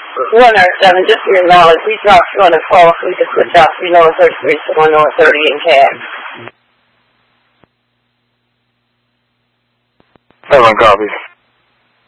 107, just for your knowledge, we dropped 212, we just put out 3 lower 33, so 1 lower 30 in cash. 7 copies.